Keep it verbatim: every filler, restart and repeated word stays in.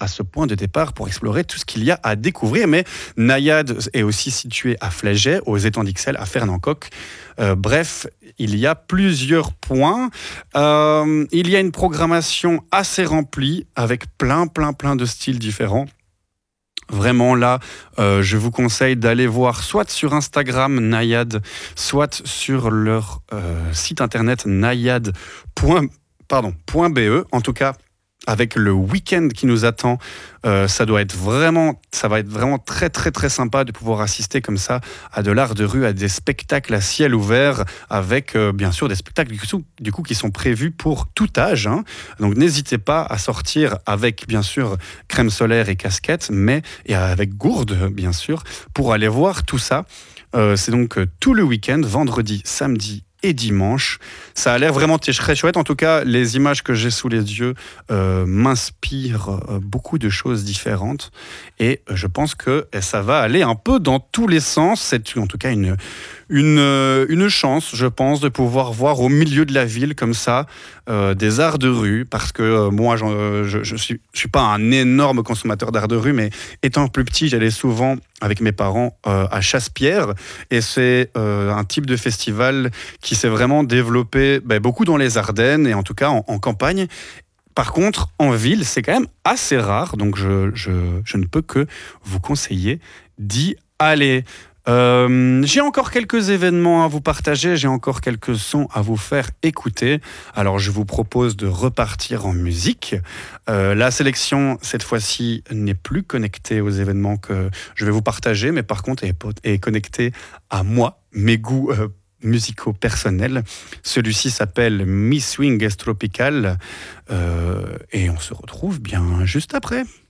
à ce point de départ pour explorer tout ce qu'il y a à découvrir. Mais Naiade est aussi situé à Fléget, aux étangs d'Ixelles, à Fernancoq. Euh, bref, il y a plusieurs points. Euh, il y a une programmation assez remplie avec plein, plein, plein de styles différents. Vraiment là, euh, je vous conseille d'aller voir soit sur Instagram Naiade, soit sur leur euh, site internet naiade point be. En tout cas, avec le week-end qui nous attend, euh, ça doit être vraiment, ça va être vraiment très très très sympa de pouvoir assister comme ça à de l'art de rue, à des spectacles à ciel ouvert, avec euh, bien sûr des spectacles du coup, du coup qui sont prévus pour tout âge. Hein. Donc n'hésitez pas à sortir avec bien sûr crème solaire et casquette, mais et avec gourde bien sûr, pour aller voir tout ça. Euh, c'est donc euh, tout le week-end, vendredi, samedi et dimanche. Ça a l'air vraiment très chouette. En tout cas, les images que j'ai sous les yeux euh, m'inspirent euh, beaucoup de choses différentes. Et je pense que ça va aller un peu dans tous les sens. C'est en tout cas une, une, une chance, je pense, de pouvoir voir au milieu de la ville comme ça euh, des arts de rue. Parce que euh, moi, je je, je suis, je suis pas un énorme consommateur d'art de rue, mais étant plus petit, j'allais souvent avec mes parents euh, à Chasse-Pierre. Et c'est euh, un type de festival qui s'est vraiment développé ben, beaucoup dans les Ardennes et en tout cas en, en campagne. Par contre, en ville, c'est quand même assez rare. Donc, je, je, je ne peux que vous conseiller d'y aller. Euh, j'ai encore quelques événements à vous partager, j'ai encore quelques sons à vous faire écouter. Alors je vous propose de repartir en musique. Euh, la sélection, cette fois-ci, n'est plus connectée aux événements que je vais vous partager, mais par contre est, est connectée à moi, mes goûts euh, musicaux personnels. Celui-ci s'appelle Mi Swing Tropical euh, et on se retrouve bien juste après.